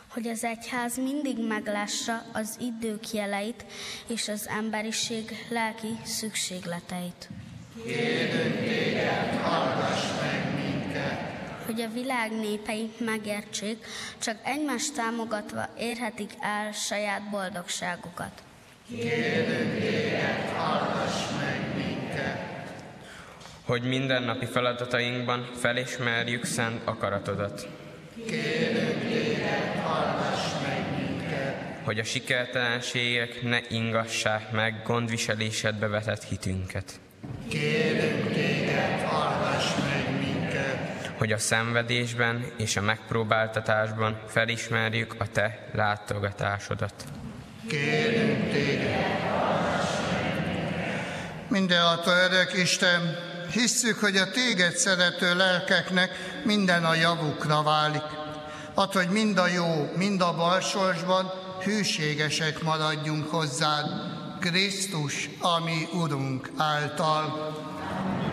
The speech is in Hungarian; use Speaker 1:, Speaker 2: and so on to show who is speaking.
Speaker 1: hogy az egyház mindig meglássa az idők jeleit és az emberiség lelki szükségleteit.
Speaker 2: Kérünk téged, hallgass meg minket!
Speaker 1: Hogy a világ népei megértsék, csak egymást támogatva érhetik el saját boldogságukat.
Speaker 2: Kérünk téged, hallgass meg minket!
Speaker 3: Hogy mindennapi feladatainkban felismerjük szent akaratodat.
Speaker 2: Kérünk téged, hallgass meg minket!
Speaker 3: Hogy a sikertelenségek ne ingassák meg gondviselésedbe vetett hitünket.
Speaker 2: Kérünk téged, hallgass meg minket!
Speaker 3: Hogy a szenvedésben és a megpróbáltatásban felismerjük a te látogatásodat.
Speaker 2: Kérünk téged, hallgass meg minket! Mindenható örök Isten, hisszük, hogy a téged szerető lelkeknek minden a javukra válik. Add, hogy mind a jó, mind a bal sorsban hűségesek maradjunk hozzád, Krisztus, a mi Urunk által.